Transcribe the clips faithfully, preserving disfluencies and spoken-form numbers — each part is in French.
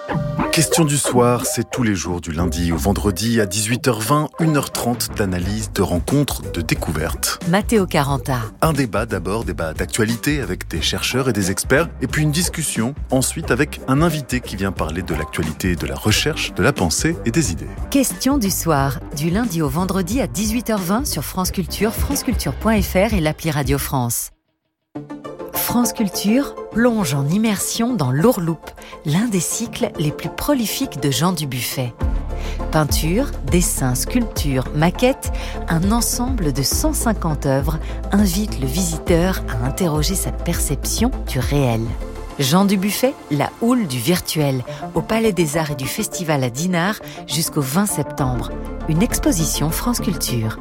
Question du soir, c'est tous les jours du lundi au vendredi à dix-huit heures vingt, une heure trente d'analyse, de rencontres, de découvertes. Matteo Caranta. Un débat d'abord, débat d'actualité avec des chercheurs et des experts, et puis une discussion ensuite avec un invité qui vient parler de l'actualité, de la recherche, de la pensée et des idées. Question du soir, du lundi au vendredi à dix-huit heures vingt sur France Culture, franceculture point f r et l'appli Radio France. France Culture plonge en immersion dans l'Ourloupe, l'un des cycles les plus prolifiques de Jean Dubuffet. Peinture, dessins, sculptures, maquettes, un ensemble de cent cinquante œuvres invite le visiteur à interroger sa perception du réel. Jean Dubuffet, la houle du virtuel, au Palais des Arts et du Festival à Dinard jusqu'au vingt septembre. Une exposition France Culture.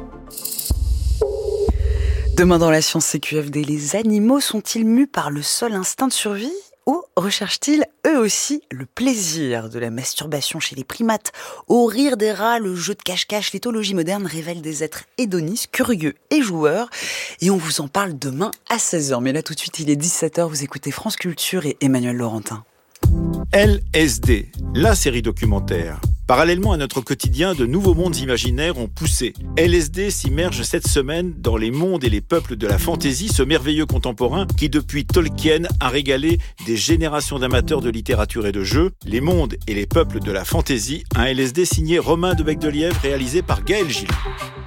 Demain dans la science C Q F D, les animaux sont-ils mus par le seul instinct de survie ou recherchent-ils eux aussi le plaisir de la masturbation chez les primates? Au rire des rats, le jeu de cache-cache, l'éthologie moderne révèle des êtres hédonistes, curieux et joueurs. Et on vous en parle demain à seize heures. Mais là tout de suite, il est dix-sept heures, vous écoutez France Culture et Emmanuel Laurentin. L S D, la série documentaire. Parallèlement à notre quotidien, de nouveaux mondes imaginaires ont poussé. L S D s'immerge cette semaine dans les mondes et les peuples de la fantaisie, ce merveilleux contemporain qui, depuis Tolkien, a régalé des générations d'amateurs de littérature et de jeux. Les mondes et les peuples de la fantaisie, un L S D signé Romain de Becdelièvre, réalisé par Gaël Gillon.